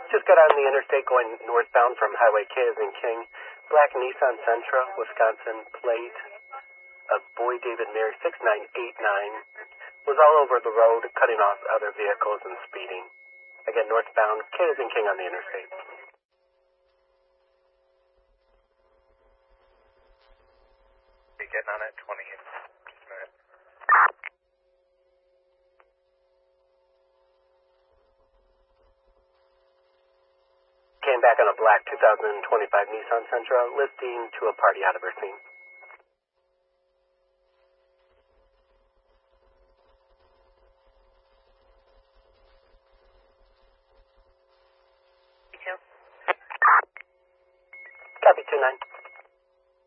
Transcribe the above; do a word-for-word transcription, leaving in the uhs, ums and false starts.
Just got on the interstate going northbound from Highway K as in King. Black Nissan Sentra, Wisconsin plate. A boy David Mary six nine eight nine. Was all over the road, cutting off other vehicles and speeding. Again, northbound, K as in King on the interstate. Getting on at twenty. Just a minute. Came back on a black two thousand twenty-five Nissan Sentra, lifting to a party out of her scene. Copy two nine.